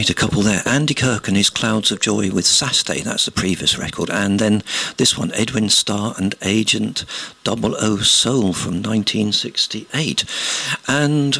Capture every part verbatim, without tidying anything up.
Right, a couple there. Andy Kirk and his Clouds of Joy with Saturday, that's the previous record. And then this one, Edwin Starr and Agent Double O Soul from nineteen sixty-eight. And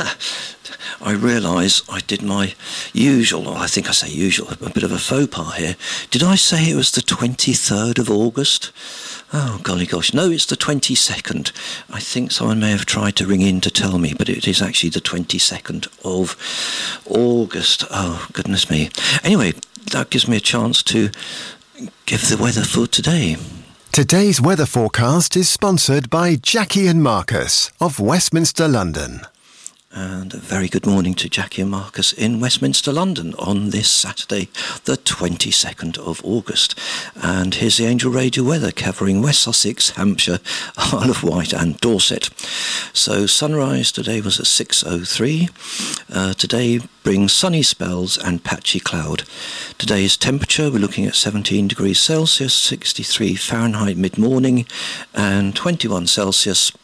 I realise I did my usual, or I think I say usual, a bit of a faux pas here. Did I say it was the twenty-third of August? Oh, golly gosh. No, it's the twenty-second. I think someone may have tried to ring in to tell me, but it is actually the twenty-second of August. Oh, goodness me. Anyway, that gives me a chance to give the weather for today. Today's weather forecast is sponsored by Jackie and Marcus of Westminster, London. And a very good morning to Jackie and Marcus in Westminster, London on this Saturday, the twenty-second of August. And here's the Angel Radio weather covering West Sussex, Hampshire, Isle of Wight and Dorset. So sunrise today was at six oh three. Uh, today brings sunny spells and patchy cloud. Today's temperature, we're looking at seventeen degrees Celsius, sixty-three Fahrenheit mid-morning, and twenty-one Celsius,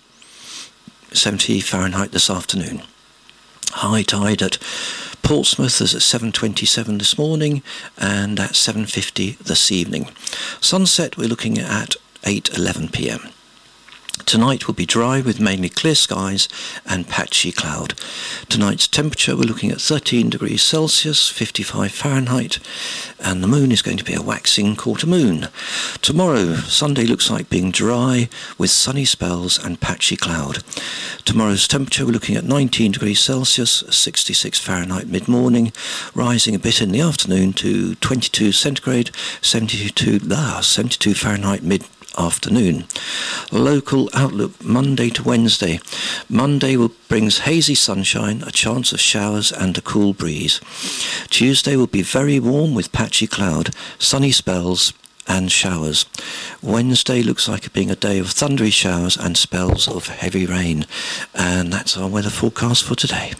seventy Fahrenheit this afternoon. High tide at Portsmouth is at seven twenty-seven this morning and at seven fifty this evening. Sunset we're looking at eight eleven p.m. Tonight will be dry with mainly clear skies and patchy cloud. Tonight's temperature we're looking at thirteen degrees Celsius, fifty-five Fahrenheit, and the moon is going to be a waxing quarter moon. Tomorrow, Sunday, looks like being dry with sunny spells and patchy cloud. Tomorrow's temperature we're looking at nineteen degrees Celsius, sixty-six Fahrenheit mid-morning, rising a bit in the afternoon to twenty-two centigrade, seventy-two, ah, seventy-two Fahrenheit mid afternoon. Local outlook Monday to Wednesday. Monday will brings hazy sunshine, a chance of showers and a cool breeze. Tuesday will be very warm with patchy cloud, sunny spells and showers. Wednesday looks like it being a day of thundery showers and spells of heavy rain. And that's our weather forecast for today.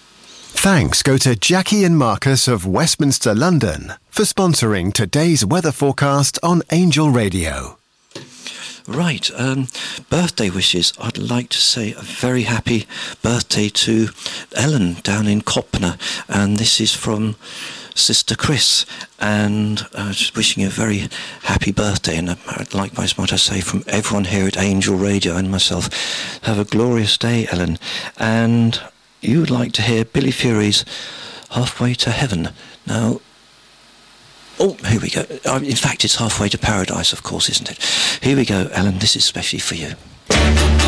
Thanks go to Jackie and Marcus of Westminster, London for sponsoring today's weather forecast on Angel Radio. Right, um, birthday wishes. I'd like to say a very happy birthday to Ellen down in Copner, and this is from Sister Chris, and uh, just wishing you a very happy birthday, and uh, likewise might I say from everyone here at Angel Radio and myself, have a glorious day, Ellen. And you would like to hear Billy Fury's Halfway to Heaven. Now, oh, here we go. Uh, in fact, it's Halfway to Paradise, of course, isn't it? Here we go, Ellen. This is especially for you.